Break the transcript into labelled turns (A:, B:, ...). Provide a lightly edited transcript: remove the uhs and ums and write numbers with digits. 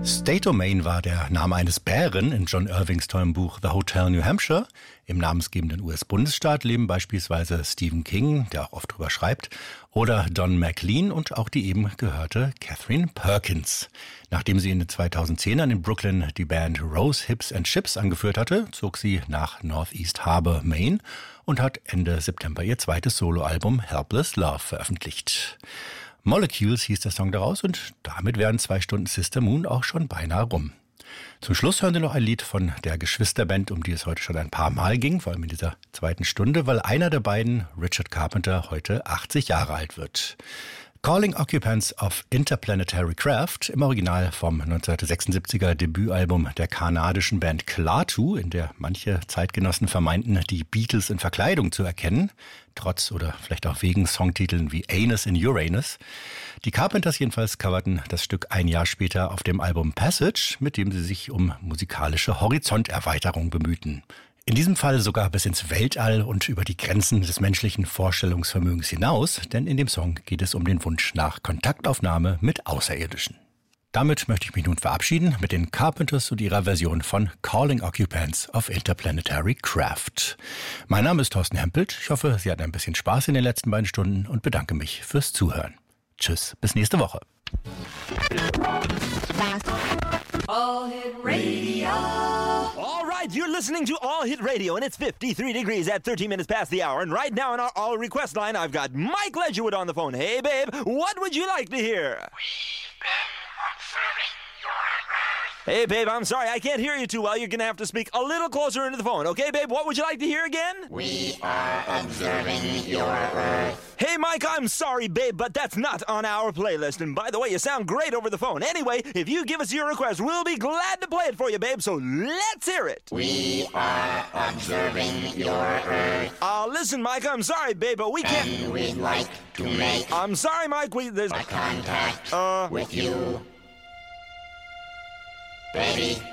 A: State of Maine war der Name eines Bären in John Irvings tollem Buch The Hotel New Hampshire. Im namensgebenden US-Bundesstaat leben beispielsweise Stephen King, der auch oft drüber schreibt, oder Don McLean und auch die eben gehörte Catherine Perkins. Nachdem sie in den 2010ern in Brooklyn die Band Rose Hips and Chips angeführt hatte, zog sie nach Northeast Harbor, Maine und hat Ende September ihr zweites Soloalbum Helpless Love veröffentlicht. Molecules hieß der Song daraus und damit wären 2 Stunden Sister Moon auch schon beinahe rum. Zum Schluss hören Sie noch ein Lied von der Geschwisterband, um die es heute schon ein paar Mal ging, vor allem in dieser zweiten Stunde, weil einer der beiden, Richard Carpenter, heute 80 Jahre alt wird. Calling Occupants of Interplanetary Craft, im Original vom 1976er Debütalbum der kanadischen Band Klaatu, in der manche Zeitgenossen vermeinten, die Beatles in Verkleidung zu erkennen, trotz oder vielleicht auch wegen Songtiteln wie Anus in Uranus. Die Carpenters jedenfalls coverten das Stück ein Jahr später auf dem Album Passage, mit dem sie sich um musikalische Horizonterweiterung bemühten. In diesem Fall sogar bis ins Weltall und über die Grenzen des menschlichen Vorstellungsvermögens hinaus, denn in dem Song geht es um den Wunsch nach Kontaktaufnahme mit Außerirdischen. Damit möchte ich mich nun verabschieden mit den Carpenters und ihrer Version von Calling Occupants of Interplanetary Craft. Mein Name ist Thorsten Hempelt. Ich hoffe, Sie hatten ein bisschen Spaß in den letzten beiden Stunden und bedanke mich fürs Zuhören. Tschüss, bis nächste Woche.
B: All Hit Radio.
C: All right, you're listening to All Hit Radio, and it's 53 degrees at 13 minutes past the hour. And right now on our All Request line, I've got Mike Ledgerwood on the phone. Hey, babe, what would you like to hear?
D: We've been observing your Earth.
C: Hey, babe, I'm sorry, I can't hear you too well. You're going to have to speak a little closer into the phone. Okay, babe, what would you like to hear again?
D: We are observing your Earth.
C: Hey, Mike, I'm sorry, babe, but that's not on our playlist. And by the way, you sound great over the phone. Anyway, if you give us your request, we'll be glad to play it for you, babe, so let's hear it.
D: We are observing your Earth.
C: Listen, Mike, I'm sorry, babe, but we can't...
D: And we'd like to make
C: I'm sorry, Mike, there's...
D: contact with you. Baby.